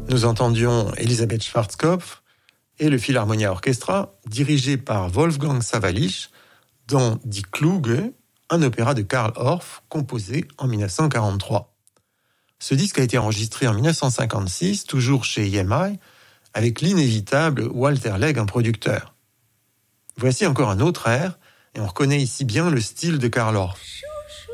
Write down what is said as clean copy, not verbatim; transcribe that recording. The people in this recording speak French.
Nous entendions Elisabeth Schwarzkopf et le Philharmonia Orchestra, dirigé par Wolfgang Sawallisch, dans Die Kluge, un opéra de Karl Orff composé en 1943. Ce disque a été enregistré en 1956, toujours chez EMI, avec l'inévitable Walter Legg en producteur. Voici encore un autre air, et on reconnaît ici bien le style de Karl Orff.